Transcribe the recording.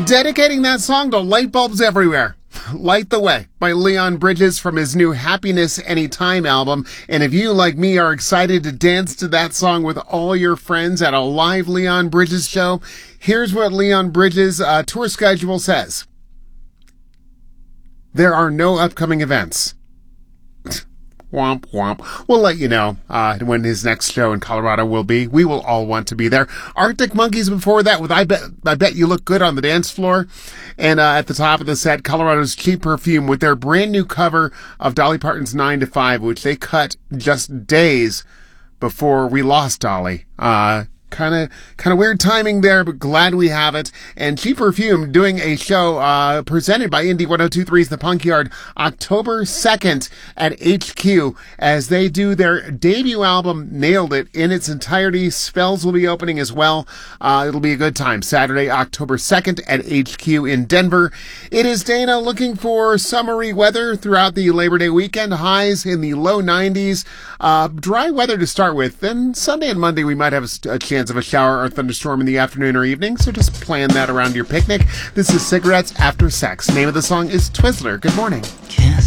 Dedicating that song to light bulbs everywhere. Light the Way by Leon Bridges from his new Happiness Anytime album. And if you, like me, are excited to dance to that song with all your friends at a live Leon Bridges show, here's what Leon Bridges' tour schedule says. There are no upcoming events. Womp womp. We'll let you know when his next show in Colorado will be. We will all want to be there. Arctic Monkeys before that with I Bet You Look Good on the Dance Floor. And at the top of the set, Colorado's Cheap Perfume with their brand new cover of Dolly Parton's 9 to 5, which they cut just days before we lost Dolly. Kind of weird timing there, but glad we have it. And Cheap Perfume doing a show presented by Indie 102.3's The Punk Yard October 2nd at HQ as they do their debut album, Nailed It, in its entirety. Spells will be opening as well. It'll be a good time. Saturday, October 2nd at HQ in Denver. It is Dana looking for summery weather throughout the Labor Day weekend. Highs in the low 90s. Dry weather to start with. Then Sunday and Monday we might have a chance of a shower or thunderstorm in the afternoon or evening, so just plan that around your picnic. This is Cigarettes After Sex. Name of the song is Twizzler. Good morning. Kiss